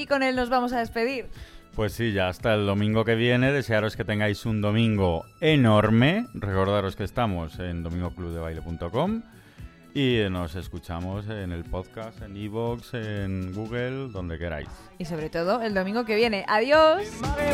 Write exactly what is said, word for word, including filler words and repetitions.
y con él nos vamos a despedir. Pues sí, ya hasta el domingo que viene. Desearos que tengáis un domingo enorme. Recordaros que estamos en domingo club de baile punto com y nos escuchamos en el podcast, en iVoox, en Google, donde queráis. Y sobre todo el domingo que viene. ¡Adiós!